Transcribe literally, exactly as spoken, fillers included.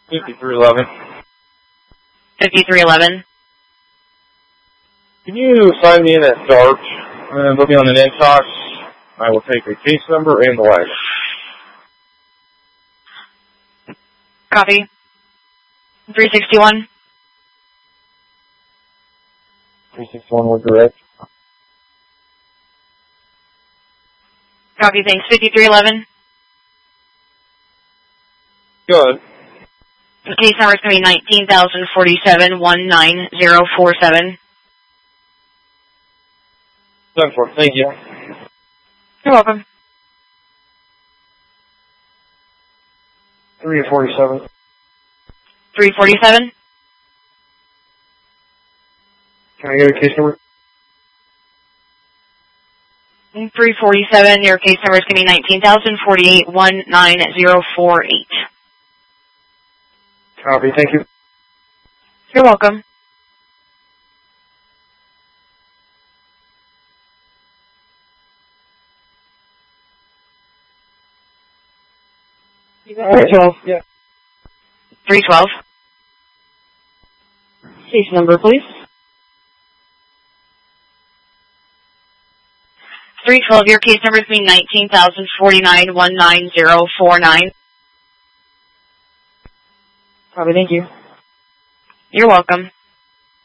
fifty-three eleven. fifty-three eleven. Can you sign me in at Dart and put me on an Intox? I will take the case number and the wagon. Copy. three sixty-one. three sixty-one was direct. Copy, thanks. fifty-three eleven. Good. The case number is going to be nineteen thousand forty-seven one nine zero four seven. Done for. Thank you. You're welcome. three forty-seven. three forty-seven. Can I get a case number? three forty-seven, your case number is going to be nineteen thousand forty-eight one nine zero four eight. Copy, thank you. You're welcome. three twelve, yeah. three twelve. Case number, please. three twelve, your case number is going to be nineteen thousand forty-nine one nine zero four nine. Copy, thank you. You're welcome.